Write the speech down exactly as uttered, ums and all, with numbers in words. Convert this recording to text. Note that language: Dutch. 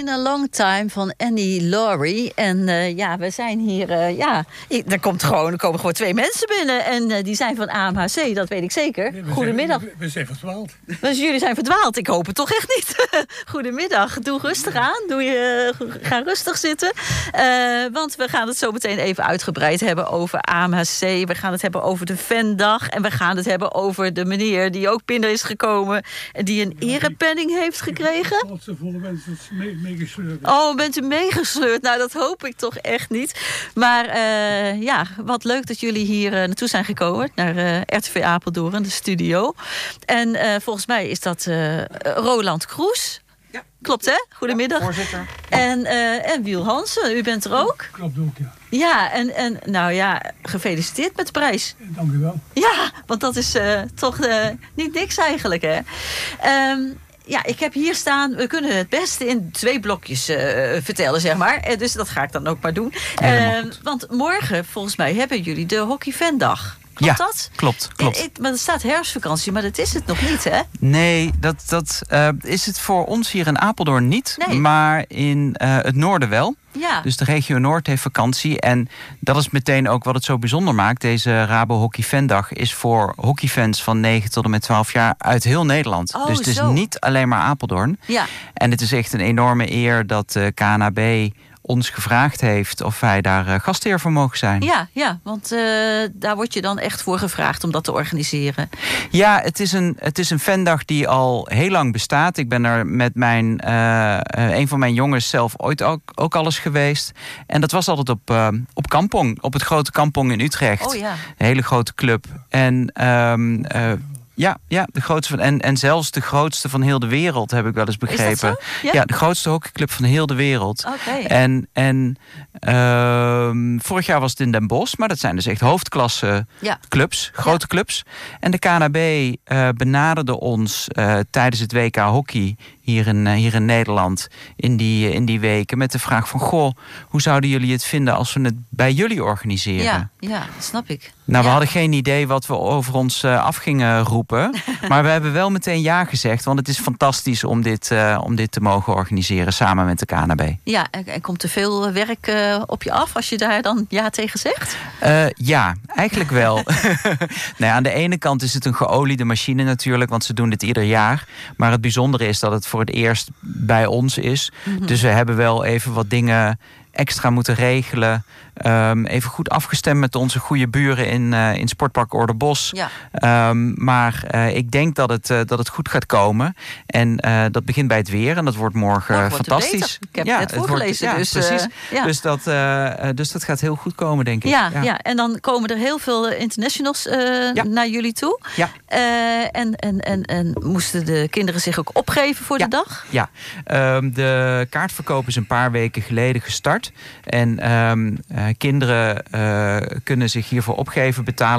Been a Long Time van Annie Laurie. En uh, ja, we zijn hier... Uh, ja, er, komt gewoon, er komen gewoon twee mensen binnen. En uh, die zijn van A M H C, dat weet ik zeker. Nee, we Goedemiddag. Zijn, we, we zijn verdwaald. Dus jullie zijn verdwaald. Ik hoop het toch echt niet. Goedemiddag. Doe rustig aan. Doe je, uh, ga rustig zitten. Uh, want we gaan het zo meteen even uitgebreid hebben over A M H C. We gaan het hebben over de Vendag. En we gaan het hebben over de meneer die ook binnen is gekomen. En die een erepenning heeft gekregen. Volle mensen meegesleurd. Oh, bent u meegesleurd? Nou, dat hoop ik toch echt niet. Maar uh, ja, wat leuk dat jullie hier uh, naartoe zijn gekomen. Naar uh, R T V Apeldoorn, de studio. En uh, volgens mij is dat uh, Roland Kroes. Ja. Klopt, hè? Goedemiddag. Ja, voorzitter. En, uh, en Wiel Hansen, u bent er ook? Klopt ook, ja. Ja, en, en nou ja, gefeliciteerd met de prijs. Dank u wel. Ja, want dat is uh, toch uh, niet niks eigenlijk, hè? Um, Ja, ik heb hier staan, we kunnen het beste in twee blokjes uh, vertellen, zeg maar. Uh, dus dat ga ik dan ook maar doen. Uh, want morgen, volgens mij, hebben jullie de hockeyvendag. Klopt ja, dat? klopt, klopt. Ik, maar er staat herfstvakantie, maar dat is het nog niet, hè? Nee, dat, dat uh, is het voor ons hier in Apeldoorn niet. Nee. Maar in uh, het noorden wel. Ja. Dus de regio Noord heeft vakantie. En dat is meteen ook wat het zo bijzonder maakt. Deze Rabo Hockey Vendag is voor hockeyfans van negen tot en met twaalf jaar uit heel Nederland. Oh, dus het is zo. niet alleen maar Apeldoorn. Ja. En het is echt een enorme eer dat de K N H B ons gevraagd heeft of wij daar uh, gastheer voor mogen zijn. Ja, ja, want uh, daar word je dan echt voor gevraagd om dat te organiseren. Ja, het is een, het is een fandag die al heel lang bestaat. Ik ben er met mijn, uh, uh, een van mijn jongens zelf ooit ook, ook al eens geweest. En dat was altijd op, uh, op Kampong, op het grote Kampong in Utrecht. Oh ja. Een hele grote club. En um, uh, Ja, ja, de grootste van, en, en zelfs de grootste van heel de wereld, heb ik wel eens begrepen. Is dat zo? Ja? Ja, de grootste hockeyclub van heel de wereld. Okay. En, en uh, vorig jaar was het in Den Bosch, maar dat zijn dus echt hoofdklasse ja. clubs, grote ja. clubs. En de K N H B uh, benaderde ons uh, tijdens het W K hockey hier in, uh, hier in Nederland in die, uh, in die weken met de vraag van, goh, hoe zouden jullie het vinden als we het bij jullie organiseren? Ja, ja, dat snap ik. Nou, we ja. hadden geen idee wat we over ons uh, af gingen roepen. Maar we hebben wel meteen ja gezegd. Want het is fantastisch om dit, uh, om dit te mogen organiseren samen met de K N H B. Ja, en, en komt er veel werk uh, op je af als je daar dan ja tegen zegt? Uh, ja, eigenlijk wel. nou ja, aan de ene kant is het een geoliede machine natuurlijk. Want ze doen dit ieder jaar. Maar het bijzondere is dat het voor het eerst bij ons is. Mm-hmm. Dus we hebben wel even wat dingen extra moeten regelen. Um, even goed afgestemd met onze goede buren in, uh, in Sportpark Oorderbos. Ja. Um, maar uh, ik denk dat het, uh, dat het goed gaat komen. En uh, dat begint bij het weer. En dat wordt morgen nou, fantastisch. Ik heb ja, het net voorgelezen. Wordt, ja, dus, precies. Uh, ja. Dus, dat, uh, dus dat gaat heel goed komen, denk ik. Ja, ja. ja. En dan komen er heel veel internationals uh, ja. naar jullie toe. Ja. Uh, en, en, en, en moesten de kinderen zich ook opgeven voor ja. de dag? Ja, um, de kaartverkoop is een paar weken geleden gestart. En um, uh, kinderen uh, kunnen zich hiervoor opgeven, betalen